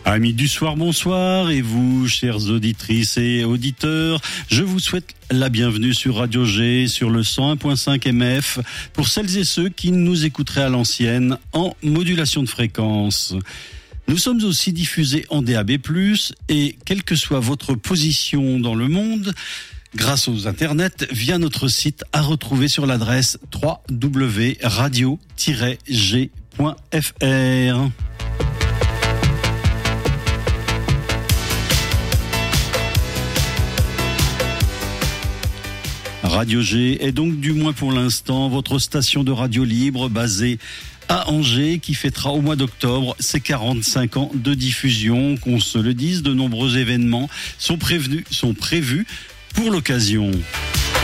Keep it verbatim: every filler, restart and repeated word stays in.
Amis du soir, bonsoir, et vous, chères auditrices et auditeurs, je vous souhaite la bienvenue sur Radio G, sur le cent un virgule cinq M F, pour celles et ceux qui nous écouteraient à l'ancienne, en modulation de fréquence. Nous sommes aussi diffusés en D A B plus, et quelle que soit votre position dans le monde, grâce aux internets, via notre site à retrouver sur l'adresse w w w point radio tiret g point f r. Radio G est donc, du moins pour l'instant, votre station de radio libre basée à Angers, qui fêtera au mois d'octobre ses quarante-cinq ans de diffusion. Qu'on se le dise, de nombreux événements sont prévenus, sont prévus pour l'occasion.